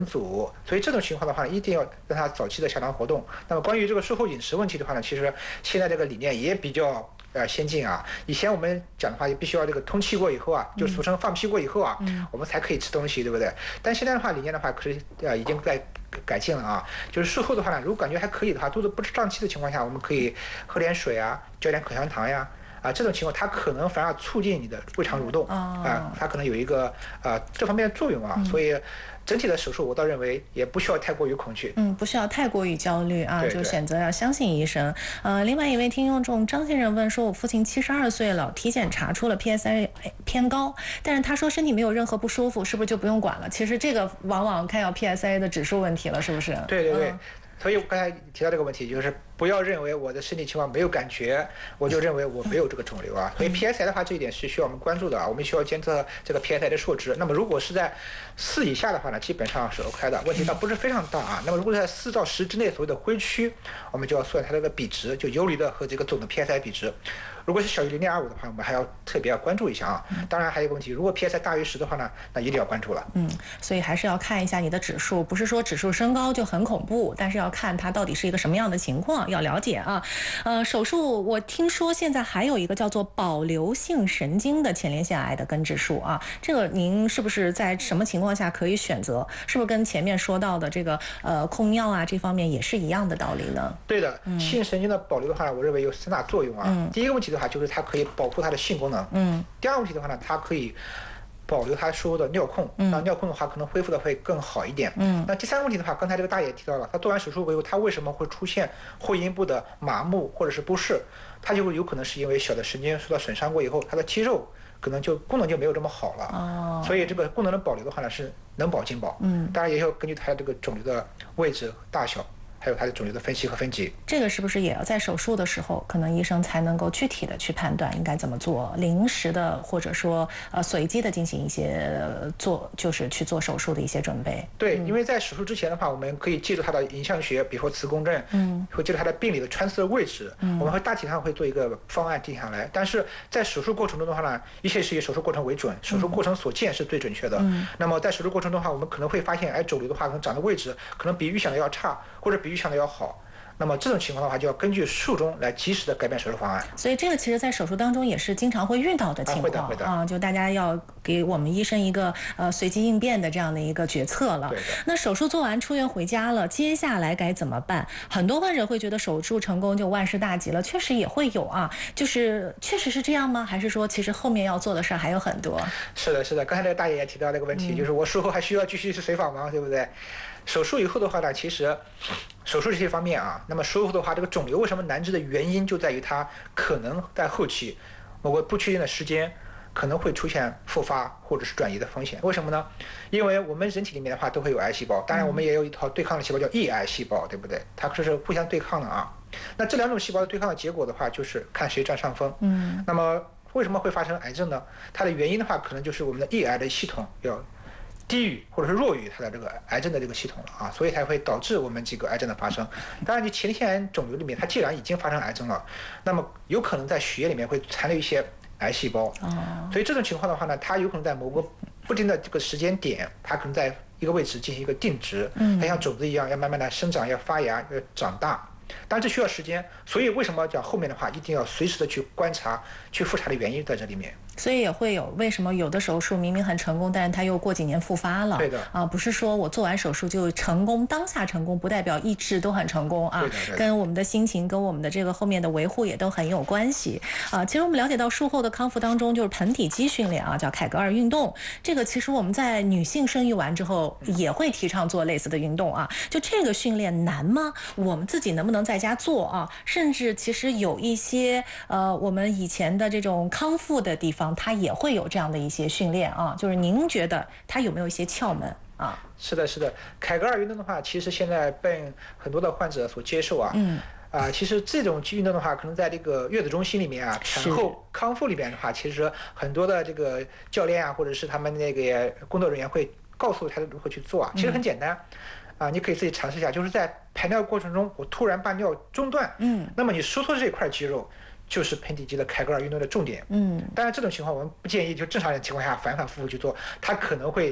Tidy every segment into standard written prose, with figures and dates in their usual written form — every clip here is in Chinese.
阻，所以这种情况的话呢，一定要让他早期的下床活动。那么关于这个术后饮食问题的话呢，其实现在这个理念也比较先进啊。以前我们讲的话，也必须要这个通气过以后啊，就俗称放屁过以后啊，我们才可以吃东西，对不对？但现在的话，理念的话，可是已经在改进了啊。就是术后的话呢，如果感觉还可以的话，肚子不胀气的情况下，我们可以喝点水啊，嚼点口香糖呀。这种情况它可能反而促进你的胃肠蠕动它可能有一个这方面的作用啊，所以整体的手术我倒认为也不需要太过于恐惧， 不需要太过于焦虑啊， 对就选择要相信医生。另外一位听众张先生问说，我父亲72岁了，体检查出了 PSA 偏高，但是他说身体没有任何不舒服，是不是就不用管了？其实这个往往看要 PSA 的指数问题了，是不是？ 对对对。所以我刚才提到这个问题，就是不要认为我的身体情况没有感觉，我就认为我没有这个肿瘤啊。所以 PSI 的话，这一点是需要我们关注的啊。我们需要监测这个 PSI 的数值。那么如果是在4以下的话呢，基本上是 OK 的，问题倒不是非常大啊。那么如果在4到10之内，所谓的灰区，我们就要算它这个比值，就游离的和这个总的 PSI 比值。如果是小于0.25的话，我们还要特别要关注一下啊。当然还有一个问题，如果 PSI 大于10的话呢，那一定要关注了。 所以还是要看一下你的指数，不是说指数升高就很恐怖，但是要看它到底是一个什么样的情况，要了解啊。手术我听说现在还有一个叫做保留性神经的前列腺癌的根治术啊，这个您是不是在什么情况下可以选择？是不是跟前面说到的这个控尿啊这方面也是一样的道理呢？ 对的，性神经的保留的话，我认为有3大作用啊。第一个问题的话，就是它可以保护它的性功能。第二个问题的话呢，它可以保留它术后的尿控，那尿控的话可能恢复的会更好一点。那第3个问题的话，刚才这个大爷也提到了，他做完手术以后，他为什么会出现会阴部的麻木或者是不适？他就会有可能是因为小的神经受到损伤过以后，他的肌肉可能就功能就没有这么好了。所以这个功能的保留的话呢，是能保尽保。当然也要根据它这个肿瘤的位置大小。还有它的肿瘤的分析和分级， 这个是不是也要在手术的时候，可能医生才能够具体的去判断应该怎么做，临时的或者说随机的进行一些就是去做手术的一些准备。 对，因为在手术之前的话，我们可以记住它的影像学，比如说磁共振，会记住它的病理的穿刺的位置，我们会大体上会做一个方案定下来。但是在手术过程中的话呢，一切是以手术过程为准，手术过程所见是最准确的。那么在手术过程中的话，我们可能会发现，肿瘤的话可能长的位置可能比预想的要差，或者比预想的要好，那么这种情况的话，就要根据术中来及时的改变手术方案。 所以这个其实在手术当中也是经常会遇到的情况啊，就大家要给我们医生一个随机应变的这样的一个决策了。那手术做完出院回家了，接下来该怎么办？很多患者会觉得手术成功就万事大吉了，确实也会有啊，就是确实是这样吗？还是说其实后面要做的事还有很多？ 是的，是的，刚才这个大爷也提到那个问题，就是我术后还需要继续去随访吗？对不对？手术以后的话呢，其实手术这些方面啊，那么术后的话，这个肿瘤为什么难治的原因就在于它可能在后期某个不确定的时间可能会出现复发或者是转移的风险。为什么呢？因为我们人体里面的话都会有癌细胞，当然我们也有一套对抗的细胞叫抑癌细胞，对不对？它这是互相对抗的啊。那这2种细胞的对抗的结果的话，就是看谁占上风。那么为什么会发生癌症呢？它的原因的话，可能就是我们的抑癌的系统要低于或者是弱于它的这个癌症的这个系统了啊，所以才会导致我们这个癌症的发生。当然，你前列腺癌肿瘤里面，它既然已经发生癌症了，那么有可能在血液里面会残留一些癌细胞。所以这种情况的话呢，它有可能在某个不定的这个时间点，它可能在一个位置进行一个定植，它像种子一样要慢慢的生长、要发芽、要长大。当然这需要时间，所以为什么讲后面的话一定要随时的去观察、去复查的原因在这里面。 所以也会有为什么有的手术明明很成功，但是它又过几年复发了。 对的啊，不是说我做完手术就成功，当下成功不代表一直都很成功啊。跟我们的心情、跟我们的这个后面的维护也都很有关系啊。其实我们了解到术后的康复当中，就是盆底肌训练啊，叫凯格尔运动。这个其实我们在女性生育完之后也会提倡做类似的运动啊。就这个训练难吗？我们自己能不能在家做啊？甚至其实有一些我们以前的这种康复的地方，它也会有这样的一些训练啊，就是您觉得它有没有一些窍门啊？ 是的，是的，凯格尔运动的话，其实现在被很多的患者所接受啊。其实这种运动的话，可能在这个月子中心里面啊，产后康复里面的话，其实很多的这个教练啊，或者是他们那个工作人员会告诉他如何去做啊。其实很简单。你可以自己尝试一下，就是在排尿过程中，我突然把尿中断，那么你收缩这块肌肉就是盆底肌的凯格尔运动的重点。当然这种情况我们不建议就正常人情况下反反复复去做，它可能会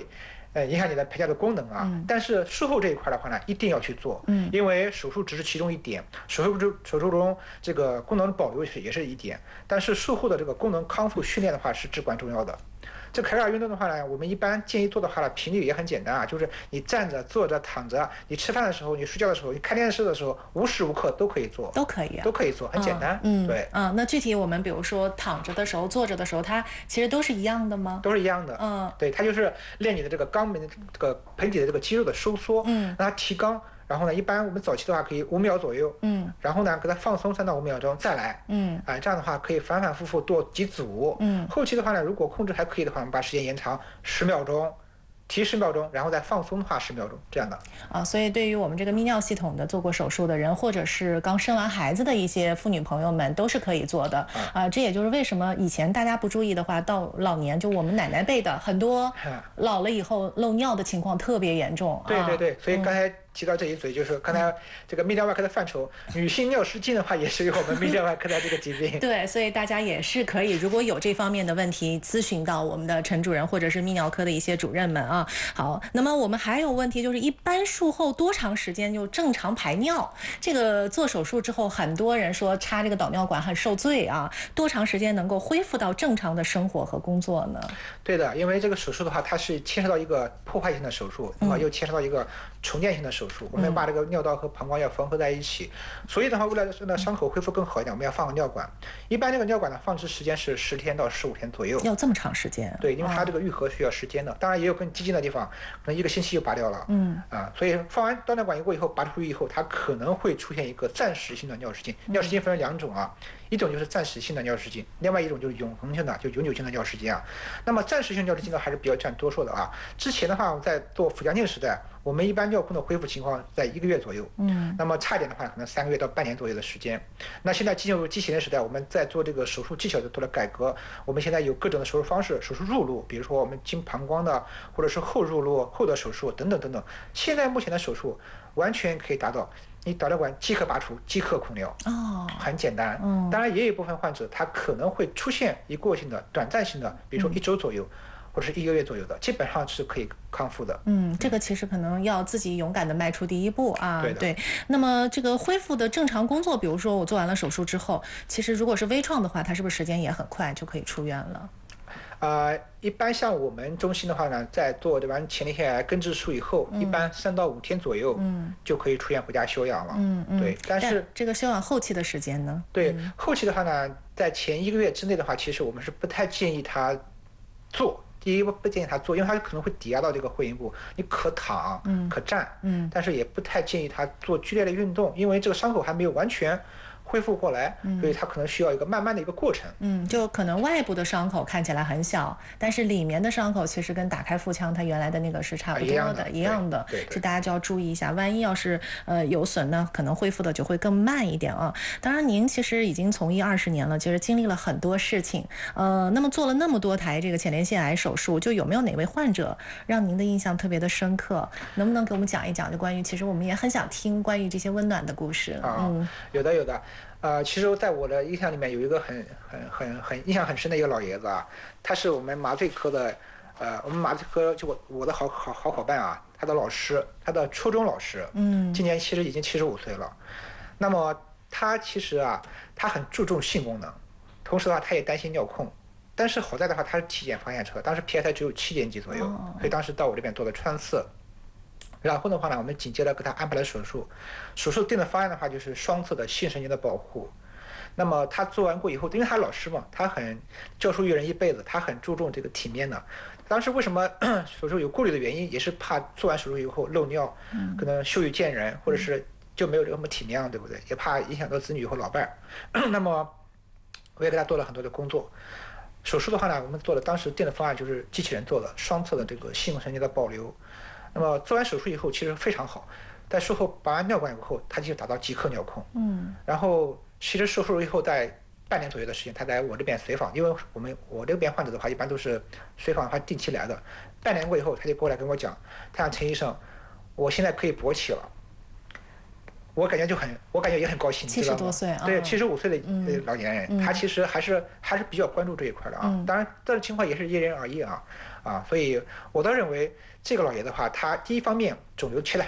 影响你的陪嫁的功能啊。但是术后这一块的话呢，一定要去做，因为手术只是其中一点，手术中这个功能保留也是一点，但是术后的这个功能康复训练的话是至关重要的。这凯格尔运动的话呢，我们一般建议做的话呢，频率也很简单啊，就是你站着、坐着、躺着，你吃饭的时候、你睡觉的时候、你看电视的时候，无时无刻都可以做， 都可以啊， 都可以做，很简单。对。 那具体我们比如说躺着的时候、坐着的时候，它其实都是一样的吗？ 都是一样的。对，它就是练你的这个肛门的这个盆底的这个肌肉的收缩，让它提肛。然后呢，一般我们早期的话可以5秒左右，然后呢给它放松3到5秒钟再来，这样的话可以反反复复做几组，后期的话呢，如果控制还可以的话，我们把时间延长10秒钟。提10秒钟，然后再放松的话10秒钟，这样的所以对于我们这个泌尿系统的做过手术的人，或者是刚生完孩子的一些妇女朋友们，都是可以做的这也就是为什么以前大家不注意的话，到老年就我们奶奶辈的很多老了以后漏尿的情况特别严重。 对，所以刚才提到这一嘴，就是刚才这个泌尿外科的范畴，女性尿失禁的话，也是有我们泌尿外科的这个疾病。 对，所以大家也是可以，如果有这方面的问题，咨询到我们的陈主任或者是泌尿科的一些主任们啊。好，那么我们还有问题就是，一般术后多长时间就正常排尿？这个做手术之后，很多人说插这个导尿管很受罪啊，多长时间能够恢复到正常的生活和工作呢？ 对的，因为这个手术的话，它是牵涉到一个破坏性的手术，又牵涉到一个重建性的手术，我们把这个尿道和膀胱要缝合在一起，所以的话，为了让伤口恢复更好一点，我们要放个尿管。一般这个尿管的放置时间是10天到15天左右。 要这么长时间？ 对，因为它这个愈合需要时间的，当然也有更激进的地方，可能1个星期就拔掉了。所以放完导尿管过以后，拔出去以后，它可能会出现一个暂时性的尿失禁。尿失禁分为2种啊，一种就是暂时性的尿失禁，另外一种就是永恒性的，就永久性的尿失禁啊。那么暂时性尿失禁呢，还是比较占多数的啊。之前的话，在做腹腔镜时代，我们一般尿控的恢复情况在1个月左右，那么差一点的话，可能3个月到半年左右的时间。那现在进入机器人时代，我们在做这个手术技巧的做了改革，我们现在有各种的手术方式，手术入路，比如说我们经膀胱的，或者是后入路、后的手术等等等等。现在目前的手术完全可以达到你导尿管即可拔除，即可控尿，很简单。当然也有一部分患者他可能会出现一过性的、短暂性的，比如说1周左右。或者是1个月左右的，基本上是可以康复的。 这个其实可能要自己勇敢的迈出第一步啊。 对。 那么这个恢复的正常工作，比如说我做完了手术之后，其实如果是微创的话，它是不是时间也很快就可以出院了？ 一般像我们中心的话呢，在做完前列腺癌根治术以后，一般3到5天左右，就可以出院回家休养了。对。但是这个休养后期的时间呢？ 对，后期的话呢，在前1个月之内的话，其实我们是不太建议他做。第一，不建议他做，因为他可能会抵压到这个会阴部。你可躺，可站，但是也不太建议他做剧烈的运动，因为这个伤口还没有完全恢复过来，所以它可能需要一个慢慢的一个过程。 就可能外部的伤口看起来很小，但是里面的伤口其实跟打开腹腔它原来的那个是差不多的，一样的。这大家就要注意一下，万一要是有损呢，可能恢复的就会更慢一点啊。当然，您其实已经从医20年了，其实经历了很多事情，那么做了那么多台这个前列腺癌手术，就有没有哪位患者让您的印象特别的深刻？能不能给我们讲一讲？就关于其实我们也很想听关于这些温暖的故事。 有的。其实在我的印象里面有一个很印象很深的一个老爷子啊，他是我们麻醉科的，我们麻醉科就我的好伙伴啊，他的老师，他的初中老师，今年其实已经75岁了。那么他其实啊，他很注重性功能，同时的话他也担心尿控，但是好在的话他是体检发现出来，当时 PSI 只有7点几左右，所以当时到我这边做了穿刺。然后的话呢，我们紧接着给他安排了手术。手术定的方案的话，就是双侧的性神经的保护。那么他做完过以后，因为他老师嘛，他很教书育人一辈子，他很注重这个体面的。当时为什么手术有顾虑的原因，也是怕做完手术以后漏尿，可能羞于见人，或者是就没有这么体面了，对不对？也怕影响到子女或老伴儿。那么我也给他做了很多的工作。手术的话呢，我们做的当时定的方案就是机器人做的双侧的这个性神经的保留。那么做完手术以后其实非常好，在术后拔完尿管以后，他就达到即刻尿控。然后其实手术以后在半年左右的时间，他在我这边随访，因为我这边患者的话一般都是随访的话定期来的。半年过以后，他就过来跟我讲，他讲陈医生，我现在可以勃起了。我感觉也很高兴 ，70多岁啊， 对，75岁的老年人，他其实还是比较关注这一块的啊。当然，这种情况也是因人而异啊。 啊，所以我倒认为这个老爷的话，他第一方面肿瘤切得